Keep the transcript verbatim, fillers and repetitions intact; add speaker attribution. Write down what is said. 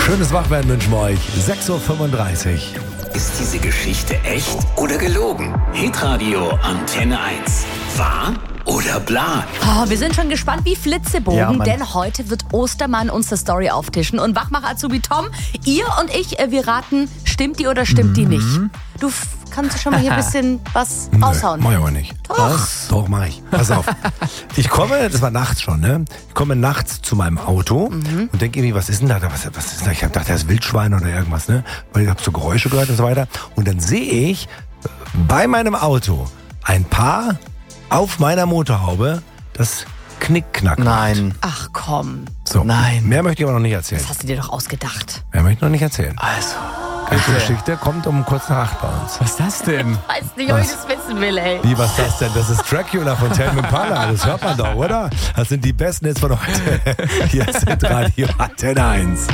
Speaker 1: Schönes Wachwerden wünschen wir euch. sechs Uhr fünfunddreißig.
Speaker 2: Ist diese Geschichte echt oder gelogen? Hitradio Antenne eins. Wahr oder bla?
Speaker 3: Oh, wir sind schon gespannt wie Flitzebogen,
Speaker 4: Ja, Mann.
Speaker 3: denn heute wird Ostermann unsere Story auftischen. Und Wachmach-Azubi Tom, ihr und ich, äh, wir raten, stimmt die oder stimmt die nicht? Du f- kannst schon mal hier ein bisschen was raushauen.
Speaker 1: Mach ich aber nicht.
Speaker 3: Doch.
Speaker 1: Was? Doch, mach ich. Pass auf. Ich komme, das war nachts schon, ne? Ich komme nachts zu meinem Auto
Speaker 3: Mhm.
Speaker 1: und denke irgendwie, was ist denn da? Was, was ist denn da? Ich hab gedacht, das ist Wildschwein oder irgendwas, ne? Weil ich habe so Geräusche gehört und so weiter. Und dann sehe ich äh, bei meinem Auto ein Paar auf meiner Motorhaube, das Knickknack macht.
Speaker 4: Nein.
Speaker 3: Ach komm,
Speaker 1: So.
Speaker 4: Nein.
Speaker 1: Mehr möchte ich aber noch nicht erzählen.
Speaker 3: das hast du dir doch ausgedacht.
Speaker 1: Mehr möchte ich noch nicht erzählen.
Speaker 4: Also,
Speaker 1: Die Geschichte kommt um kurz nach acht bei uns.
Speaker 4: was ist das denn?
Speaker 3: Ich weiß nicht, ob ich das wissen will, ey.
Speaker 1: Wie, was ist das denn? Das ist Dracula von Tame Impala. Das hört man doch, oder? Das sind die besten Hits von heute. Hier sind Radio Antenne eins.